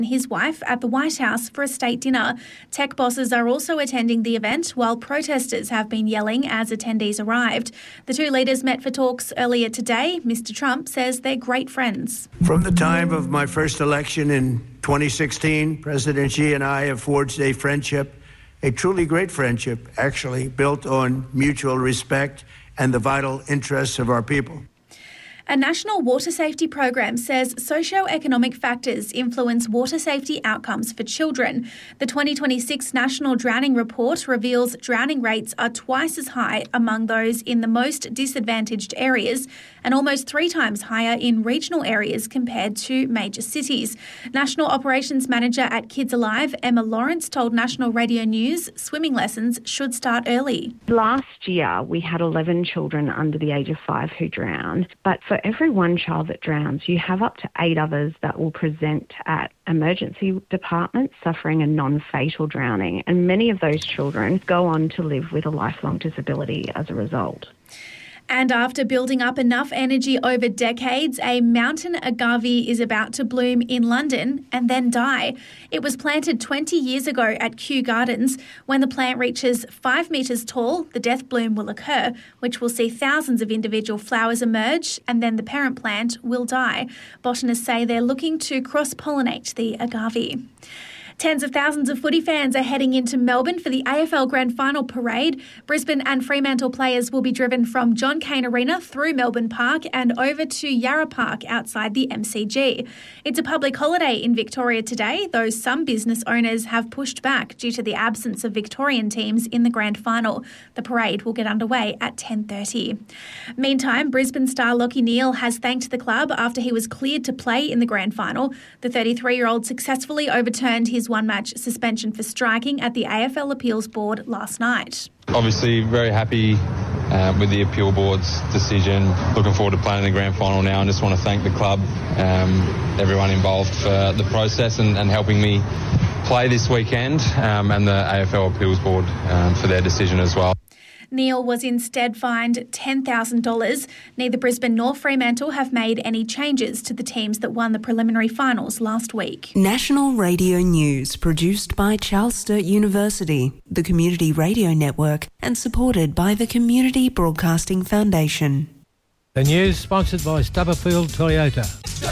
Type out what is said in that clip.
his wife at the White House for a state dinner. Tech bosses are also attending the event, while protesters have been yelling as attendees arrived. The two leaders met for talks earlier today. Mr. Trump says they're great friends. From the time of my first election in 2016, President Xi and I have forged a friendship, a truly great friendship, actually, built on mutual respect and the vital interests of our people. A national water safety program says socio-economic factors influence water safety outcomes for children. The 2026 National Drowning Report reveals drowning rates are twice as high among those in the most disadvantaged areas and almost 3 times higher in regional areas compared to major cities. National Operations Manager at Kids Alive, Emma Lawrence, told National Radio News swimming lessons should start early. Last year, we had 11 children under the age of 5 who drowned, but for every one child that drowns, you have up to 8 others that will present at emergency departments suffering a non-fatal drowning, and many of those children go on to live with a lifelong disability as a result. And after building up enough energy over decades, a mountain agave is about to bloom in London and then die. It was planted 20 years ago at Kew Gardens. When the plant reaches 5 metres tall, the death bloom will occur, which will see thousands of individual flowers emerge, and then the parent plant will die. Botanists say they're looking to cross-pollinate the agave. Tens of thousands of footy fans are heading into Melbourne for the AFL Grand Final parade. Brisbane and Fremantle players will be driven from John Cain Arena through Melbourne Park and over to Yarra Park outside the MCG. It's a public holiday in Victoria today, though some business owners have pushed back due to the absence of Victorian teams in the Grand Final. The parade will get underway at 10:30. Meantime, Brisbane star Lachie Neale has thanked the club after he was cleared to play in the Grand Final. The 33-year-old successfully overturned his one-match suspension for striking at the AFL Appeals Board last night. Obviously very happy with the appeal board's decision. Looking forward to playing in the grand final now, and just want to thank the club, everyone involved for the process and helping me play this weekend, and the AFL Appeals Board for their decision as well. Neale was instead fined $10,000. Neither Brisbane nor Fremantle have made any changes to the teams that won the preliminary finals last week. National Radio News, produced by Charles Sturt University, the Community Radio Network, and supported by the Community Broadcasting Foundation. The news sponsored by Stubberfield Toyota.